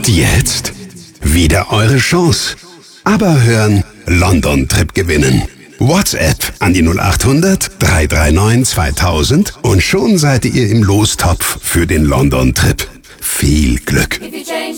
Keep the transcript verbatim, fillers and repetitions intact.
Und jetzt wieder eure Chance. Aber hören, London-Trip gewinnen. WhatsApp an die null acht hundert, drei drei neun, zweitausend und schon seid ihr im Lostopf für den London-Trip. Viel Glück!